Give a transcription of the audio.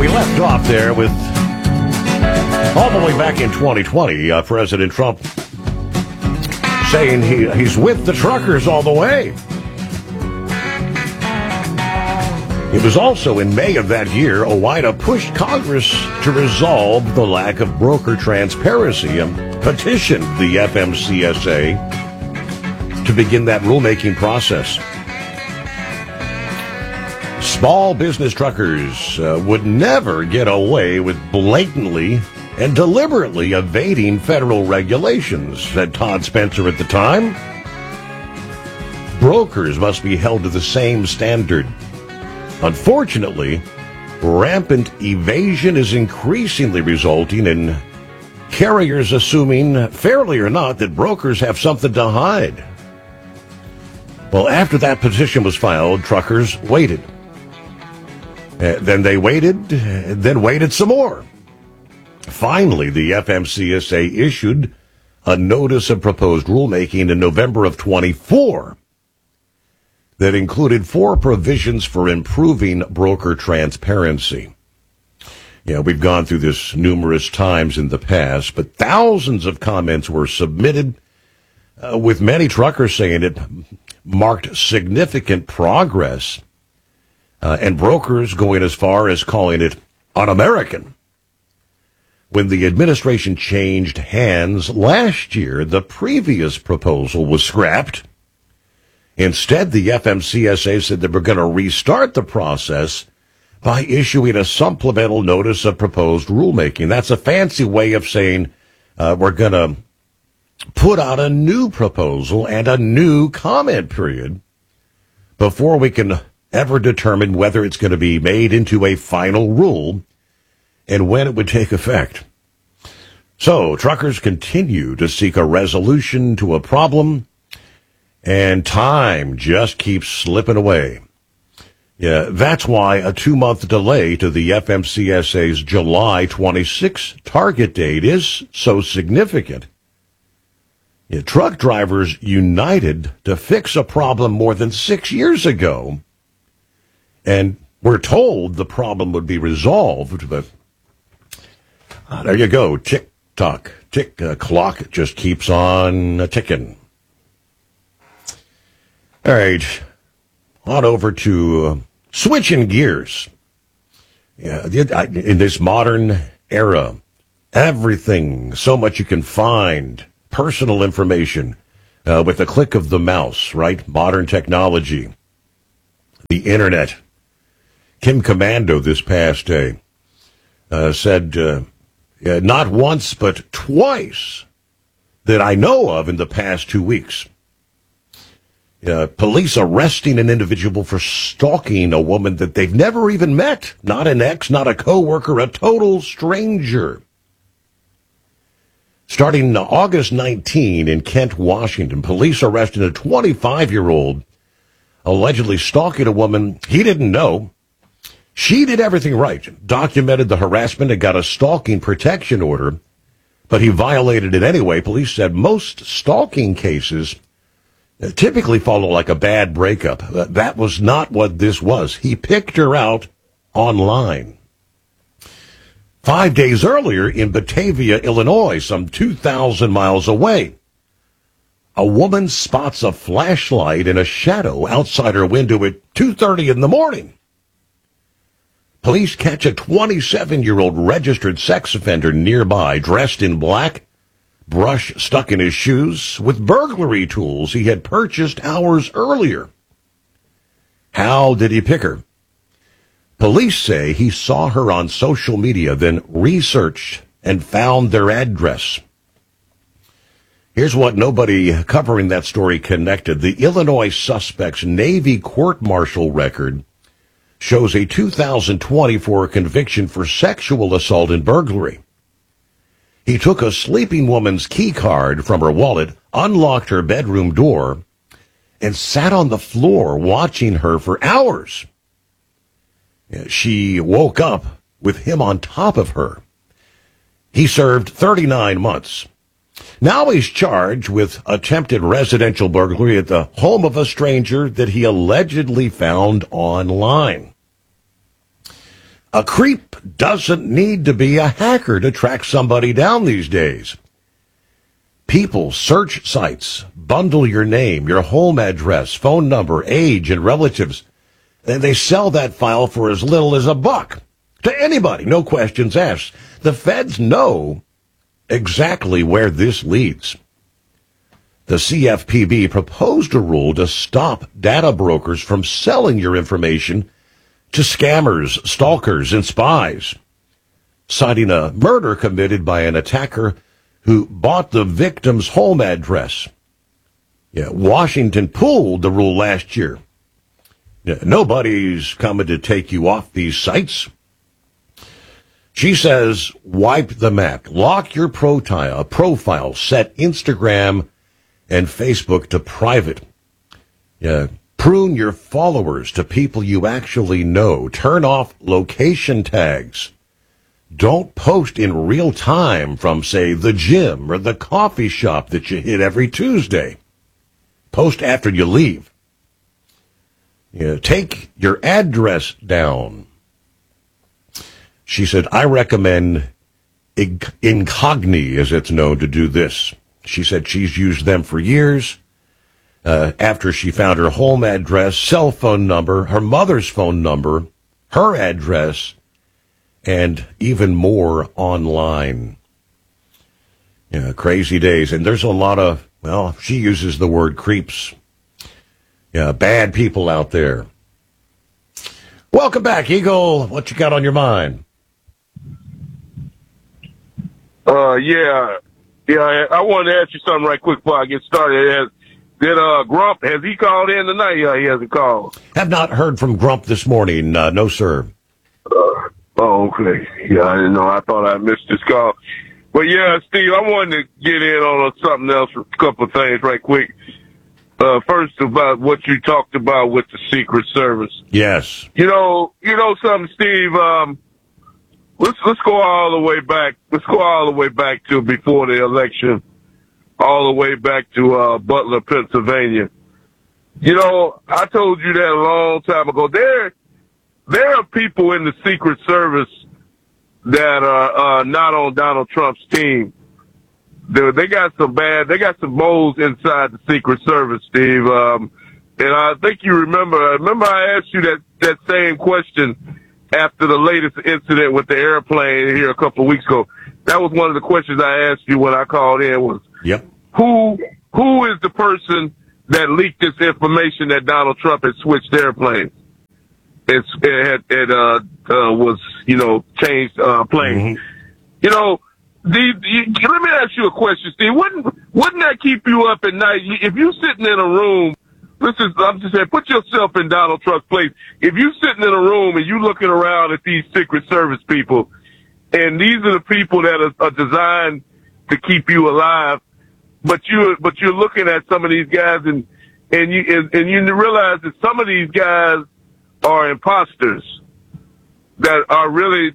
We left off there with, all the way back in 2020, President Trump saying he's with the truckers all the way. It was also in May of that year, OOIDA pushed Congress to resolve the lack of broker transparency and petitioned the FMCSA to begin that rulemaking process. Small business truckers would never get away with blatantly and deliberately evading federal regulations, said Todd Spencer at the time. Brokers must be held to the same standard. Unfortunately, rampant evasion is increasingly resulting in carriers assuming, fairly or not, that brokers have something to hide. Well, after that petition was filed, truckers waited. Then they waited, then waited some more. Finally, the FMCSA issued a notice of proposed rulemaking in November of 24 that included 4 provisions for improving broker transparency. Yeah, we've gone through this numerous times in the past, but thousands of comments were submitted, with many truckers saying it marked significant progress, and brokers going as far as calling it un-American. When the administration changed hands last year, the previous proposal was scrapped. Instead, the FMCSA said they were going to restart the process by issuing a supplemental notice of proposed rulemaking. That's a fancy way of saying we're going to put out a new proposal and a new comment period before we can ever determine whether it's going to be made into a final rule and when it would take effect. So, truckers continue to seek a resolution to a problem, and time just keeps slipping away. Yeah, that's why a 2-month delay to the FMCSA's July 26 target date is so significant. Yeah, truck drivers united to fix a problem more than 6 years ago, and we're told the problem would be resolved, but there you go. Tick-tock, clock just keeps on ticking. All right, on over to switching gears. Yeah, in this modern era, everything, so much you can find, personal information, with a click of the mouse, right? Modern technology, the internet. Kim Komando this past day said, not once but twice that I know of in the past 2 weeks, police arresting an individual for stalking a woman that they've never even met. Not an ex, not a coworker, a total stranger. Starting August 19 in Kent, Washington, police arrested a 25-year-old allegedly stalking a woman he didn't know. She did everything right, documented the harassment and got a stalking protection order, but he violated it anyway. Police said most stalking cases typically follow like a bad breakup. That was not what this was. He picked her out online. 5 days earlier in Batavia, Illinois, some 2,000 miles away, a woman spots a flashlight in a shadow outside her window at 2:30 in the morning. Police catch a 27-year-old registered sex offender nearby, dressed in black, brush stuck in his shoes, with burglary tools he had purchased hours earlier. How did he pick her? Police say he saw her on social media, then researched and found their address. Here's what nobody covering that story connected. The Illinois suspect's Navy court-martial record shows a 2024 conviction for sexual assault and burglary. He took a sleeping woman's key card from her wallet, unlocked her bedroom door, and sat on the floor watching her for hours. She woke up with him on top of her. He served 39 months. Now he's charged with attempted residential burglary at the home of a stranger that he allegedly found online. A creep doesn't need to be a hacker to track somebody down these days. People search sites, bundle your name, your home address, phone number, age, and relatives. And they sell that file for as little as $1 to anybody, no questions asked. The feds know exactly where this leads. The CFPB proposed a rule to stop data brokers from selling your information to scammers, stalkers, and spies, citing a murder committed by an attacker who bought the victim's home address. Washington pulled the rule last year. Nobody's coming to take you off these sites. She says, wipe the Mac, lock your profile, set Instagram and Facebook to private. Prune your followers to people you actually know. Turn off location tags. Don't post in real time from, say, the gym or the coffee shop that you hit every Tuesday. Post after you leave. Take your address down. She said, I recommend Incogni, as it's known, to do this. She said she's used them for years. After she found her home address, cell phone number, her mother's phone number, her address, and even more online. Crazy days. And there's a lot of, she uses the word creeps. Bad people out there. Welcome back, Eagle. What you got on your mind? I wanted to ask you something right quick before I get started. Did Grump, has he called in tonight? Yeah, he hasn't called. Have not heard from Grump this morning. No, sir. Okay. Yeah, I didn't know. I thought I missed his call. But yeah, Steve, I wanted to get in on something else, a couple of things right quick. First, about what you talked about with the Secret Service. Yes. You know something, Steve. Let's go all the way back. Let's go all the way back to before the election, all the way back to Butler, Pennsylvania. I told you that a long time ago. There are people in the Secret Service that are not on Donald Trump's team. They got some moles inside the Secret Service, Steve. And I think you remember I asked you that same question after the latest incident with the airplane here a couple of weeks ago. That was one of the questions I asked you when I called in was, yep. Who is the person that leaked this information that Donald Trump had switched airplanes? It was, changed planes. Mm-hmm. Let me ask you a question, Steve. Wouldn't that keep you up at night? If you're sitting in a room, I'm just saying, put yourself in Donald Trump's place. If you're sitting in a room and you're looking around at these Secret Service people, and these are the people that are designed to keep you alive, but you're looking at some of these guys and you realize that some of these guys are imposters that are really